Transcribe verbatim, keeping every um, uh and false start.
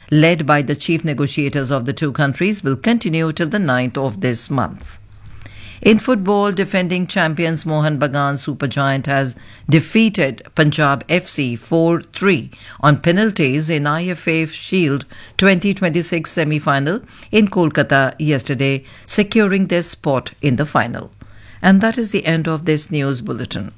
led by the chief negotiators of the two countries, will continue till the ninth of this month. In football, defending champions Mohun Bagan Supergiant has defeated Punjab F C four three on penalties in I F A Shield twenty twenty-six semi-final in Kolkata yesterday, securing their spot in the final. And that is the end of this news bulletin.